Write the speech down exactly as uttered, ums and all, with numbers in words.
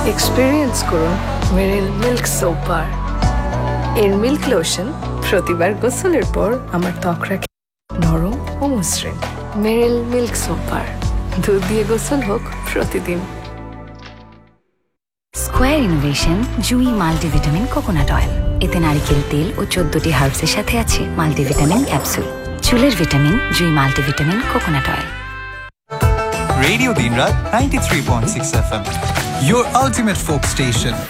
Experience করুন মেরিল milk soap bar. এর milk lotion প্রতিবার গোসলের পর আমার ত্বক রাখে নরম ও মসৃণ। মেরিল মিল্ক সোপ বার, দুধ দিয়ে গোসল হোক প্রতিদিন। স্কোয়ার ইনোভেশন জুই মাল্টিভিটামিন কোকোনাট অয়েল। এতে নারকেল তেল ও চোদ্দটি হার্বসের সাথে আছে মাল্টিভিটামিন ক্যাপসুল। চুলের vitamin Jui multivitamin coconut oil. Radio Dinrat ninety-three point six F M, your ultimate folk station.